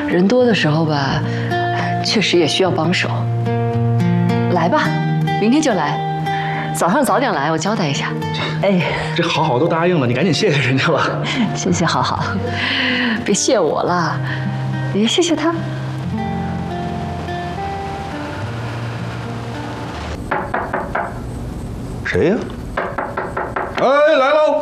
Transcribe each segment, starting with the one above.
人多的时候吧，确实也需要帮手。来吧，明天就来，早上早点来，我交代一下。哎， 这好好都答应了，你赶紧谢谢人家吧。 谢谢好好，别谢我了，你谢谢他。 谁呀？哎，来喽！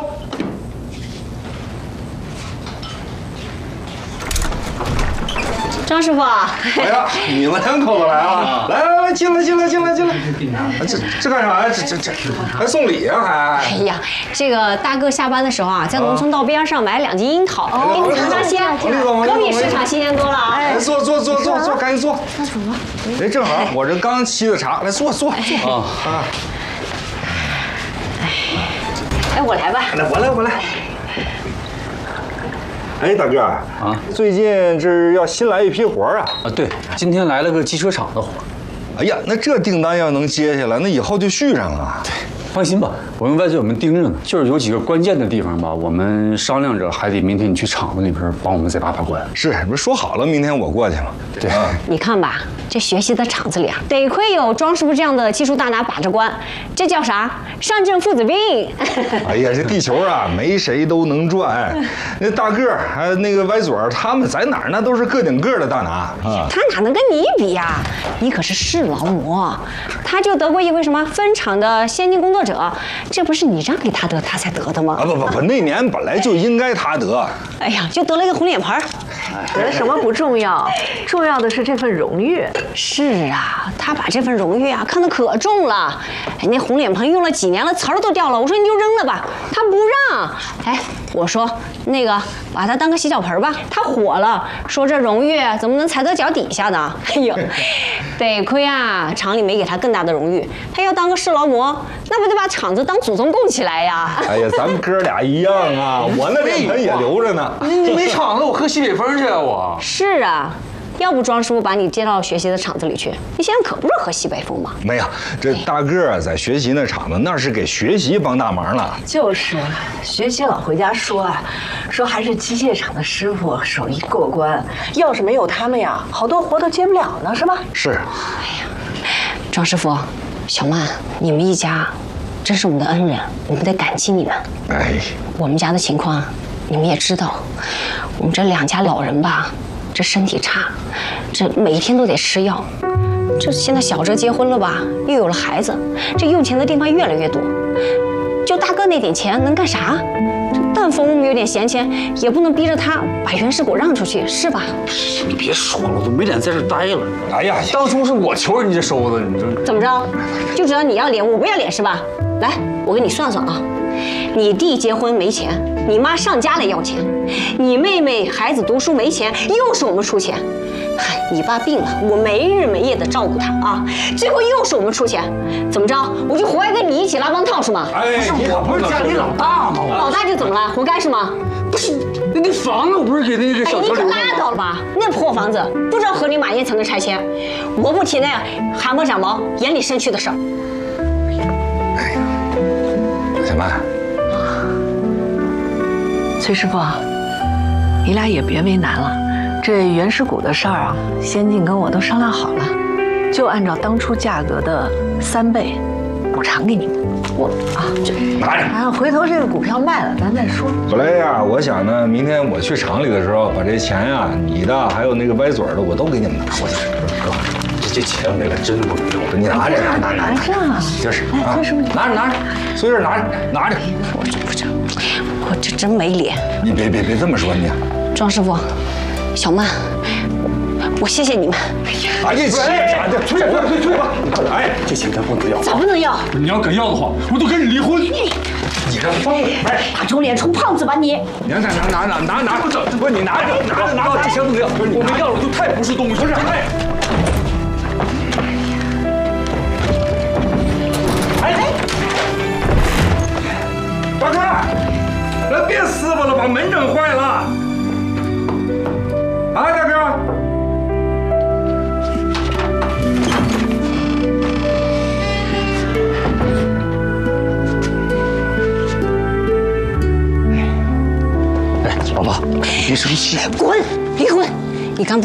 张师傅， 哎呀，你们两口子来啊！来，进来！这干啥呀？这还送礼啊？还？ 哎呀，这个大哥下班的时候啊，在农村道边上买了2斤樱桃，给你尝尝鲜，可比市场新鲜多了啊！ 哎，坐，赶紧坐。那怎么？哎，正好我这刚沏的茶，来坐啊！ 哎，我来吧。 我来。哎，大哥啊，最近这是要新来一批活啊？ 对，今天来了个机车厂的活。 哎呀，那这订单要能接下来，那以后就续上了。 对，放心吧，我们外界我们盯着呢，就是有几个关键的地方吧，我们商量着，还得明天你去厂子里边帮我们再把关。 是，不是说好了明天我过去吗？ 对， 你看吧，这学习的厂子里啊，得亏有庄师傅这样的技术大拿把着关，这叫啥？上阵父子兵。 哎呀，这地球啊，没谁都能转。那大个儿还有那个歪嘴儿，他们在哪儿那都是个顶个的大拿啊。 他哪能跟你比呀？你可是世劳模，他就得过一回什么分厂的先进工作者，这不是你让给他得，他才得的吗？ 不，那年本来就应该他得。 哎呀，就得了一个红脸盆。 得什么不重要，重要的是这份荣誉。 是啊，他把这份荣誉啊看得可重了。哎，那红脸盆用了几年了，词儿都掉了。我说你就扔了吧，他不让。哎，我说那个把它当个洗脚盆吧，他火了，说这荣誉怎么能踩到脚底下呢？哎呦，得亏啊，厂里没给他更大的荣誉，他要当个世劳模，那不得把厂子当祖宗供起来呀？ 哎呀，咱们哥俩一样啊，我那脸盆也留着呢。 你没厂子，我喝西北风去啊！我是啊。要不庄师傅把你接到学习的厂子里去，你现在可不是喝西北风吗？ 没有，这大个儿在学习那厂子，那是给学习帮大忙了。 就是，学习老回家说还是机械厂的师傅手艺过关，要是没有他们呀，好多活都接不了呢，是吧？ 是。哎呀，庄师傅，小曼，你们一家真是我们的恩人，我们得感激你们。 哎， 我们家的情况你们也知道，我们这2家老人吧。这身体差，这每一天都得吃药。这现在小哲结婚了吧，又有了孩子，这用钱的地方越来越多。就大哥那点钱能干啥？但凡我们有点闲钱，也不能逼着他把原始股让出去，是吧？ 你别说了，我都没脸在这待了。 哎呀， 当初是我求人家收的，你这怎么着？就知道你要脸，我不要脸是吧？来，我给你算算啊，你弟结婚没钱，你妈上家来要钱，你妹妹孩子读书没钱，又是我们出钱。嗨，你爸病了，我没日没夜的照顾他啊，最后又是我们出钱，怎么着？我就活该跟你一起拉帮套是吗？ 哎， 我不是家里老大吗？ 老大就怎么了？活该是吗？ 不是，那房子我不是给那个小你可刘拉倒了吧！那破房子不知道何年马月才能拆迁，我不提那汗毛长毛、眼里生蛆的事儿。 哎呀，小曼， 崔师傅，你俩也别为难了。这原始股的事儿啊，先进跟我都商量好了，就按照当初价格的3倍补偿给你们。 拿着。 回头这个股票卖了，咱再说。 本来呀，我想呢，明天我去厂里的时候，把这钱呀，你的还有那个歪嘴的，我都给你们拿过去。哥，这钱为了真不够，你拿着，拿着，就是啊，拿着，随便拿着。 我这真没脸。 你别这么说你。 庄师傅，小曼，我谢谢你们。 哎呀，啥的，退吧！哎， 这钱咱不能要。 咋不能要？ 你要敢要的话，我都跟你离婚。 你这疯子！哎， 大肿脸充胖子吧你！ 拿！不是你拿着， 这钱不能要。我们要了就太不是东西。不是， 大哥，来别撕巴了，把门整坏了。啊，大哥。 哎，老婆，别生气。 滚！离婚！你刚才